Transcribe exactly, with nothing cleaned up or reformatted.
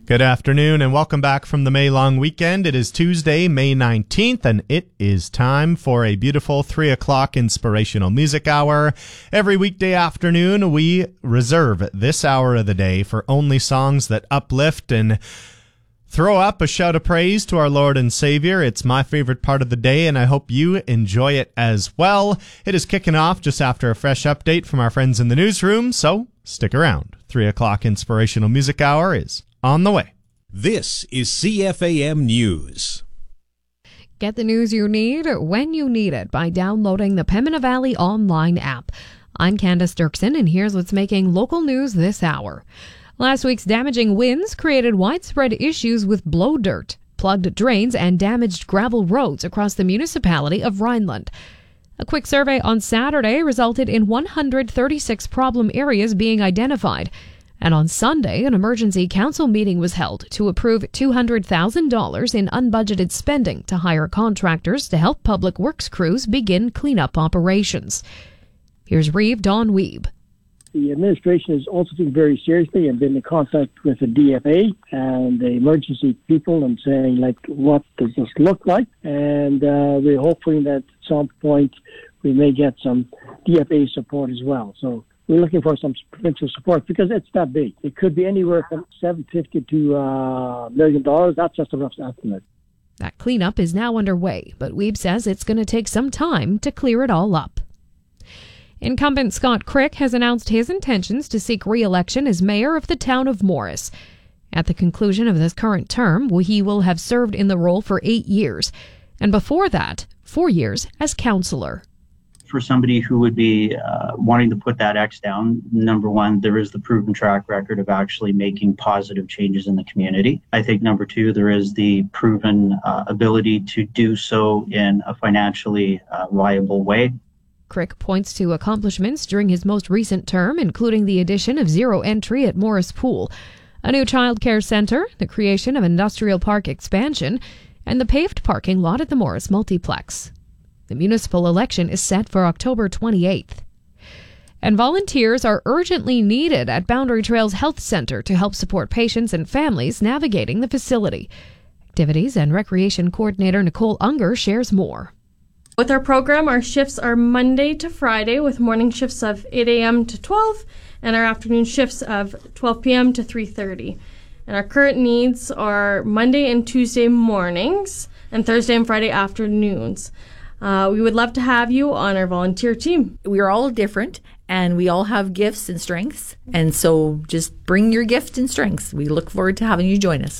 Good afternoon and welcome back from the May long weekend. It is Tuesday, May nineteenth, and it is time for a beautiful three o'clock inspirational music hour. Every weekday afternoon, we reserve this hour of the day for only songs that uplift and throw up a shout of praise to our Lord and Savior. It's my favorite part of the day, and I hope you enjoy it as well. It is kicking off just after a fresh update from our friends in the newsroom, so stick around. three o'clock inspirational music hour is on the way. This is C F A M News. Get the news you need when you need it by downloading the Pembina Valley online app. I'm Candace Dirksen, and here's what's making local news this hour. Last week's damaging winds created widespread issues with blow dirt, plugged drains, and damaged gravel roads across the municipality of Rhineland. A quick survey on Saturday resulted in one hundred thirty-six problem areas being identified. And on Sunday, an emergency council meeting was held to approve two hundred thousand dollars in unbudgeted spending to hire contractors to help public works crews begin cleanup operations. Here's Reeve Don Weeb. The administration is also taking very seriously and been in contact with the D F A and the emergency people and saying, like, what does this look like? And uh, we're hoping that at some point we may get some D F A support as well. So we're looking for some provincial support because it's that big. It could be anywhere from seven hundred fifty thousand to a uh, million dollars. That's just a rough estimate. That cleanup is now underway, but Weeb says it's going to take some time to clear it all up. Incumbent Scott Crick has announced his intentions to seek re-election as mayor of the town of Morris. At the conclusion of this current term, he will have served in the role for eight years, and before that, four years as councillor. For somebody who would be uh, wanting to put that X down, number one, there is the proven track record of actually making positive changes in the community. I think number two, there is the proven uh, ability to do so in a financially uh, viable way. Crick points to accomplishments during his most recent term, including the addition of zero entry at Morris Pool, a new childcare centre, the creation of industrial park expansion, and the paved parking lot at the Morris Multiplex. The municipal election is set for October twenty-eighth. And volunteers are urgently needed at Boundary Trails Health Centre to help support patients and families navigating the facility. Activities and Recreation Coordinator Nicole Unger shares more. With our program, our shifts are Monday to Friday with morning shifts of eight a.m. to twelve and our afternoon shifts of twelve p.m. to three thirty. And our current needs are Monday and Tuesday mornings and Thursday and Friday afternoons. Uh, we would love to have you on our volunteer team. We're all different and we all have gifts and strengths. And so just bring your gift and strengths. We look forward to having you join us.